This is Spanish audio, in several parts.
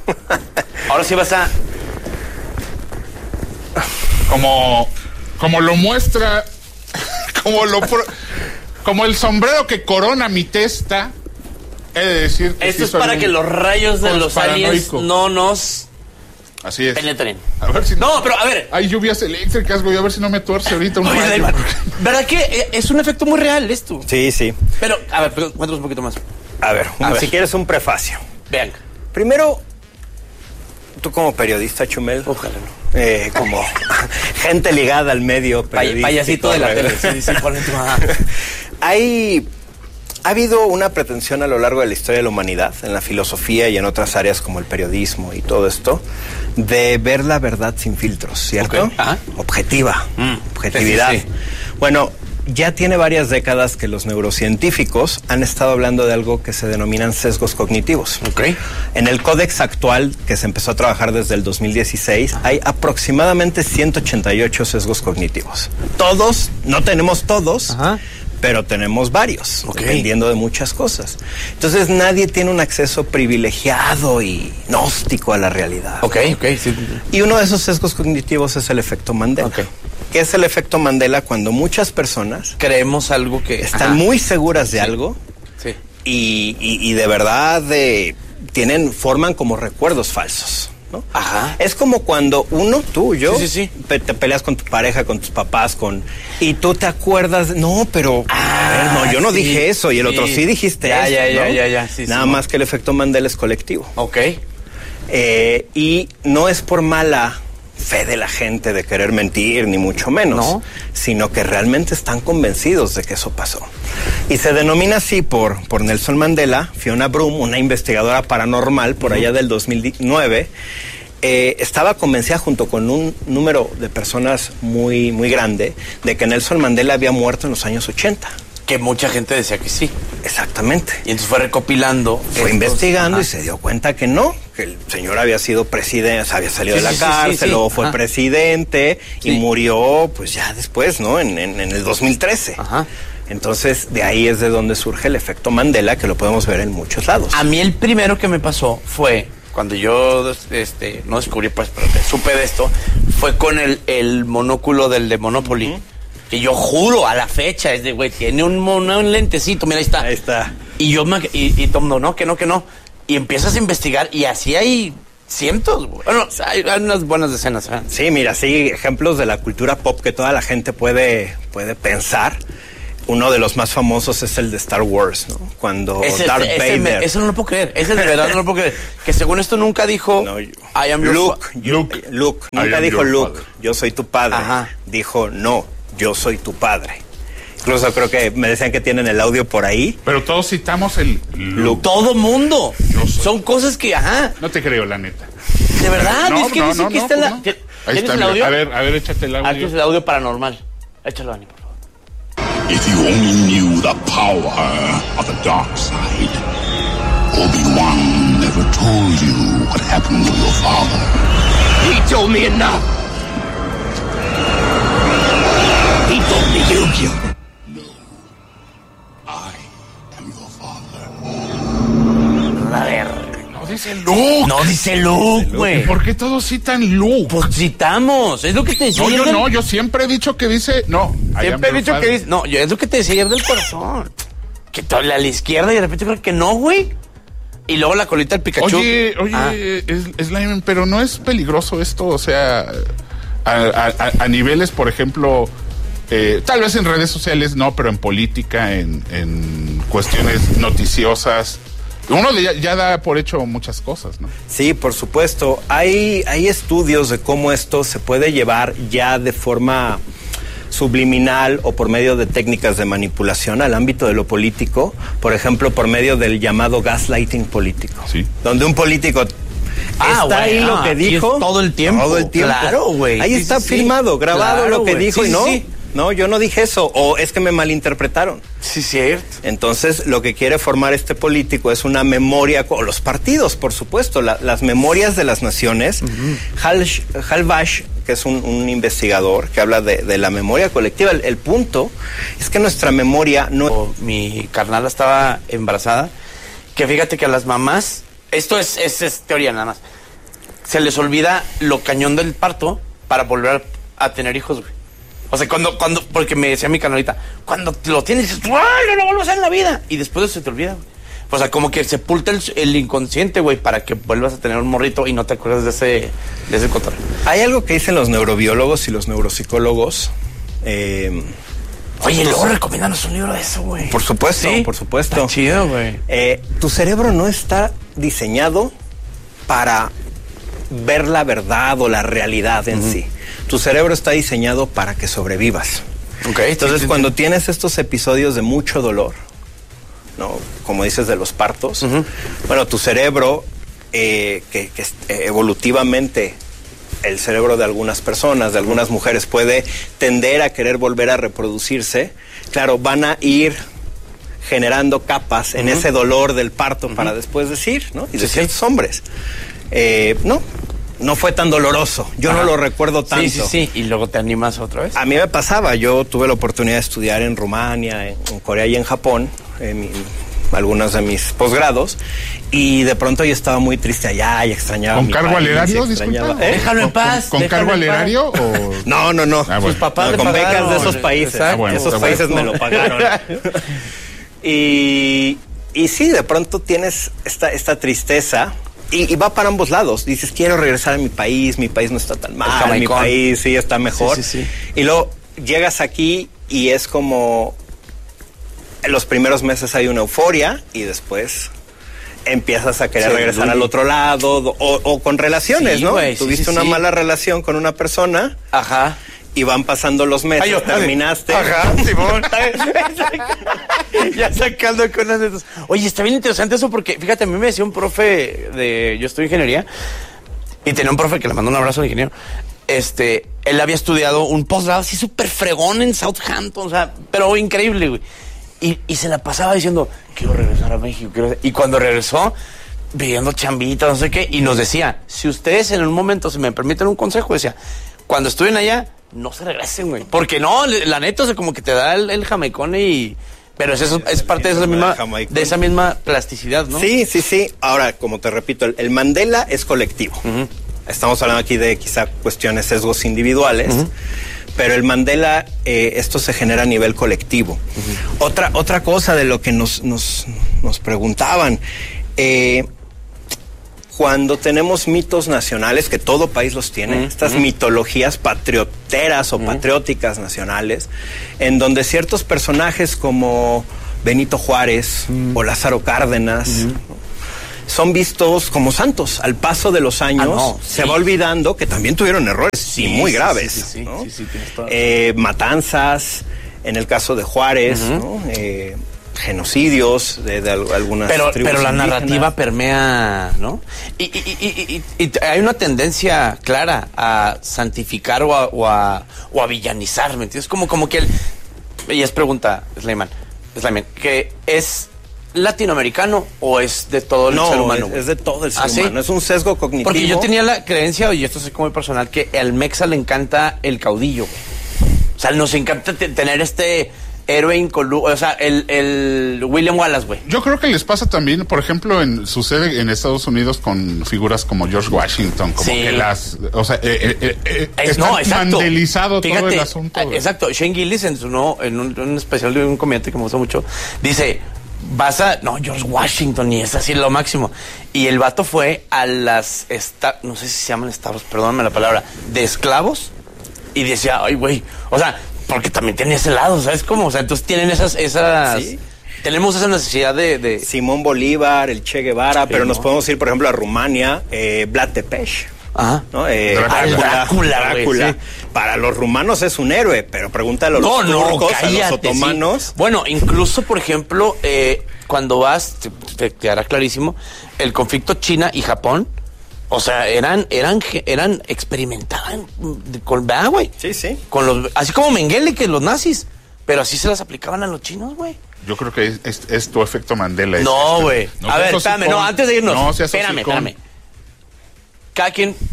Ahora sí vas a... Como lo muestra, como el sombrero que corona mi testa, he de decir que esto es para que los rayos de los aliens no nos... Así es. penetren. A ver si no, pero a ver. Hay lluvias eléctricas, güey, a ver si no me tuerce ahorita un rayo. ¿Verdad que es un efecto muy real esto? Sí, sí. Pero, a ver, cuéntanos un poquito más. A ver, si quieres un prefacio. Vean. Primero, tú como periodista, Chumel. Ojalá no. Como gente ligada al medio periodístico. Payasito de la tele. Sí, ponle tu mamá. Ha habido una pretensión a lo largo de la historia de la humanidad, en la filosofía y en otras áreas como el periodismo y todo esto, de ver la verdad sin filtros, ¿cierto? Okay. Ajá. Objetividad. Sí. Bueno, ya tiene varias décadas que los neurocientíficos han estado hablando de algo que se denominan sesgos cognitivos. Okay. En el códex actual, que se empezó a trabajar desde el 2016, hay aproximadamente 188 sesgos cognitivos. Todos, no tenemos todos, ajá, pero tenemos varios, dependiendo de muchas cosas. Entonces nadie tiene un acceso privilegiado y gnóstico a la realidad. Sí. Y uno de esos sesgos cognitivos es el efecto Mandela. ¿Qué es el efecto Mandela? Cuando muchas personas creemos algo que... están muy seguras de algo, sí, y de verdad forman como recuerdos falsos, ¿no? Ajá. Es como cuando tú, yo, sí. te peleas con tu pareja, con tus papás, y tú te acuerdas, no, pero a ver, no, yo no dije eso, y el otro sí dijiste eso, ya. Sí, nada más que el efecto Mandela es colectivo. Y no es por mala fe de la gente de querer mentir, ni mucho menos, ¿no? Sino que realmente están convencidos de que eso pasó. Y se denomina así por Nelson Mandela. Fiona Broom, una investigadora paranormal por allá del 2009, estaba convencida junto con un número de personas muy, muy grande de que Nelson Mandela había muerto en los años 80. Que mucha gente decía que sí. Exactamente. Y entonces fue recopilando. Fue investigando y se dio cuenta que no, que el señor había sido presidente, había salido de la cárcel, luego fue presidente y murió pues ya después, ¿no? En el 2013. Ajá. Entonces, de ahí es de donde surge el efecto Mandela, que lo podemos ver en muchos lados. A mí el primero que me pasó fue, cuando yo no descubrí, pues, pero que supe de esto, fue con el monóculo del de Monopoly. Que yo juro, a la fecha, es de, güey, tiene un lentecito, mira, ahí está. Ahí está. Y yo y todo mundo, no, que no. Y empiezas a investigar y así hay cientos, güey. Bueno, hay unas buenas decenas. Sí, mira, sí, ejemplos de la cultura pop que toda la gente puede pensar. Uno de los más famosos es el de Star Wars, ¿no? Cuando Darth Vader... Eso no lo puedo creer. Ese de verdad no lo puedo creer. Que según esto nunca dijo... No, I am Luke. Nunca dijo Luke, yo soy tu padre. Ajá. Dijo, no, yo soy tu padre. Incluso creo que me decían que tienen el audio por ahí. Pero todos citamos el Luke. Todo mundo. Son cosas que, No te creo, la neta. ¿De verdad? No, es que dice que está en la... Ahí está, el audio? A ver, échate el audio. Aquí es el audio paranormal. Échalo, Ani, por favor. If you only knew the power of the dark side, Obi-Wan never told you what happened to your father. He told me enough. He told me you killed him. No, I am your father. A ver. No dice Luke. No dice Luke, güey. ¿Por qué todos citan Luke? Pues citamos. Es lo que te decía. Yo siempre he dicho que dice... No. Siempre he dicho que dice... No, es lo que te decía ayer del corazón. Que a la izquierda y de repente creo que no, güey. Y luego la colita del Pikachu. Oye, Slime, pero no es peligroso esto, o sea... A niveles, por ejemplo... tal vez en redes sociales no, pero en política, en cuestiones noticiosas... Uno ya da por hecho muchas cosas, ¿no? Sí, por supuesto. Hay estudios de cómo esto se puede llevar ya de forma subliminal o por medio de técnicas de manipulación al ámbito de lo político. Por ejemplo, por medio del llamado gaslighting político. Sí. Donde un político... está ahí lo que dijo. Todo el tiempo. Todo el tiempo. Claro, güey. Ahí está filmado, grabado lo que dijo y no. Sí. No, yo no dije eso, o es que me malinterpretaron. Sí, cierto. Entonces, lo que quiere formar este político es una memoria, o los partidos, por supuesto, las memorias de las naciones. Hal Bash, que es un investigador que habla de la memoria colectiva, el punto es que nuestra memoria no... Mi carnala estaba embarazada, que fíjate que a las mamás, esto es teoría nada más, se les olvida lo cañón del parto para volver a tener hijos, güey. O sea, cuando, porque me decía mi canalita, cuando lo tienes, dices, ¡ay, no lo vuelvo a hacer en la vida! Y después de eso se te olvida, güey. O sea, como que sepulta el inconsciente, güey, para que vuelvas a tener un morrito y no te acuerdes de ese cotorreo. Hay algo que dicen los neurobiólogos y los neuropsicólogos. Oye, luego recomiéndanos un libro de eso, güey. Por supuesto, ¿Sí? por supuesto. Está chido, güey. Tu cerebro no está diseñado para ver la verdad o la realidad en sí. Tu cerebro está diseñado para que sobrevivas. Okay, entonces, cuando tienes estos episodios de mucho dolor, ¿no? Como dices de los partos, bueno, tu cerebro, que evolutivamente el cerebro de algunas personas, de algunas mujeres, puede tender a querer volver a reproducirse. Claro, van a ir generando capas en ese dolor del parto para después decir, ¿no? Y de ciertos hombres, no fue tan doloroso. Yo no lo recuerdo tanto. Sí. Y luego te animas otra vez. A mí me pasaba. Yo tuve la oportunidad de estudiar en Rumania, en Corea y en Japón, algunos de mis posgrados, y de pronto yo estaba muy triste allá y extrañaba ¿Con cargo al erario? Disculpa. Déjalo en paz. ¿Con cargo al erario o...? No. Ah, bueno. Sus papás con becas pagaron, de esos países. Esos países me lo pagaron. Y sí, de pronto tienes esta tristeza. Y va para ambos lados. Dices, quiero regresar a mi país no está tan mal, mi país sí está mejor. Sí. Y luego llegas aquí y es como, en los primeros meses hay una euforia y después empiezas a querer regresar al otro lado o con relaciones, ¿no? Wey, tuviste una mala relación con una persona. Ajá. Y van pasando los meses, terminaste. Ajá, Simón. Ya sacando con las letras. Oye, está bien interesante eso porque, fíjate, a mí me decía un profe yo estudio ingeniería y tenía un profe que le mandó un abrazo al ingeniero. Él había estudiado un posgrado así súper fregón en Southampton, o sea, pero increíble, güey. Y se la pasaba diciendo, quiero regresar a México, y cuando regresó, pidiendo chambitas, no sé qué, y nos decía, si ustedes en un momento, si me permiten un consejo, decía, cuando estudien allá, no se regresen, güey. Porque no, la neta, o sea, como que te da el jamaicón pero es parte de esa misma plasticidad, ¿no? Sí. Ahora, como te repito, el Mandela es colectivo. Estamos hablando aquí de quizá cuestiones, sesgos individuales, pero el Mandela, esto se genera a nivel colectivo. Otra cosa de lo que nos preguntaban, cuando tenemos mitos nacionales, que todo país los tiene, estas mitologías patrioteras o patrióticas nacionales, en donde ciertos personajes como Benito Juárez o Lázaro Cárdenas son vistos como santos. Al paso de los años se va olvidando que también tuvieron errores muy graves. ¿no? Matanzas, en el caso de Juárez, ¿no? Genocidios de algunas tribus pero la indígenas. narrativa permea, ¿no? Y hay una tendencia clara a santificar o a villanizar, ¿me entiendes? Como que y es pregunta, Slayman, que es latinoamericano o es de todo el ser humano. Es de todo el ser humano, es un sesgo cognitivo. Porque yo tenía la creencia, y esto es como personal, que al mexa le encanta el caudillo, güey. O sea, nos encanta tener héroe incoluso, o sea, el William Wallace, güey. Yo creo que les pasa también, por ejemplo, sucede en Estados Unidos con figuras como George Washington, como que está mandelizado. Fíjate, todo el asunto. Exacto, Shane Gillis en un especial de un comediante que me gusta mucho, dice, George Washington, y es así lo máximo. Y el vato fue a las, no sé si se llaman establos, perdóname la palabra, de esclavos, y decía, ay, güey, o sea, porque también tiene ese lado, ¿sabes cómo? O sea, entonces tienen esas ¿Sí? Tenemos esa necesidad de... Simón Bolívar, el Che Guevara, sí, pero nos podemos ir, por ejemplo, a Rumania, Vlad Tepes. Ajá. ¿no? Drácula. Sí. Para los rumanos es un héroe, pero pregúntale a los turcos, cállate, a los otomanos. Sí. Bueno, incluso, por ejemplo, cuando vas, te hará clarísimo, el conflicto China y Japón, o sea, experimentaban con, ¿verdad, güey? Sí. Así como Mengele, que los nazis, pero así se las aplicaban a los chinos, güey. Yo creo que es tu efecto Mandela. No, güey. A ver, espérame, antes de irnos. Espérame. Cada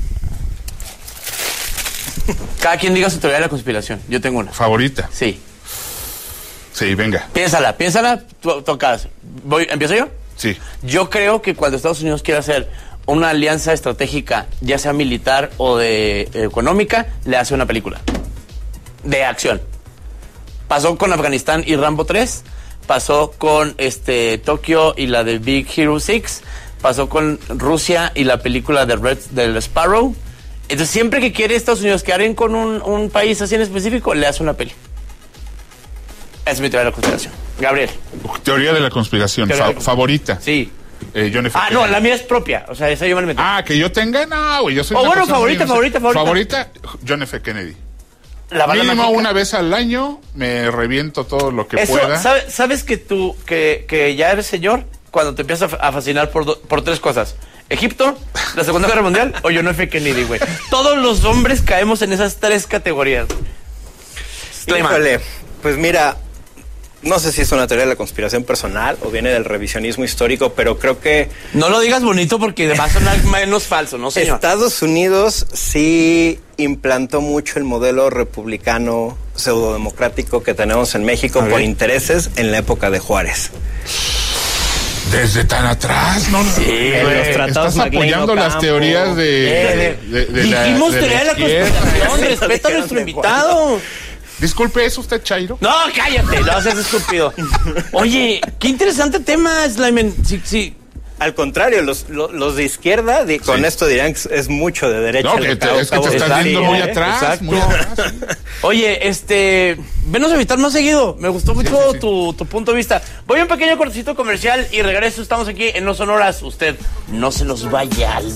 quien diga su teoría de la conspiración. Yo tengo una. ¿Favorita? Sí. Sí, venga. Piénsala. ¿Empiezo yo? Sí. Yo creo que cuando Estados Unidos quiere hacer una alianza estratégica, ya sea militar o de económica, le hace una película de acción. Pasó con Afganistán y Rambo 3, pasó con Tokio y la de Big Hero 6, pasó con Rusia y la película de del Sparrow. Entonces, siempre que quiere Estados Unidos que hagan con un país así en específico, le hace una peli. Esa es mi teoría de la conspiración. Gabriel. Teoría de la conspiración. Favorita. Sí. John F. No, la mía es propia. O sea, esa yo me la metí. Que yo tenga, no, güey, yo soy bueno, favorita. Favorita, John F. Kennedy. La bala mínimo mágica. Una vez al año me reviento todo lo que pueda. ¿Sabes que tú, que ya eres señor cuando te empiezas a fascinar por tres cosas? Egipto, la Segunda Guerra Mundial o John F. Kennedy, güey. Todos los hombres caemos en esas tres categorías. Híjole, pues mira, no sé si es una teoría de la conspiración personal o viene del revisionismo histórico, pero creo que... No lo digas bonito porque va a sonar menos falso, ¿no, señor? Estados Unidos sí implantó mucho el modelo republicano pseudodemocrático que tenemos en México por intereses en la época de Juárez. Desde tan atrás, ¿no? Sí, estás apoyando las teorías de dijimos teoría de la conspiración, Sí, respeta a nuestro invitado. Disculpe, ¿es usted Chairo? No, cállate, lo haces estúpido. Oye, qué interesante tema, Slyman. Sí. Al contrario, los de izquierda con esto dirán que es mucho de derecha. No, es que te estás viendo muy atrás, muy atrás. Oye, venos a invitar más seguido. Me gustó mucho tu punto de vista. Voy a un pequeño cortecito comercial y regreso. Estamos aquí en No Sonoras. Usted no se nos vaya.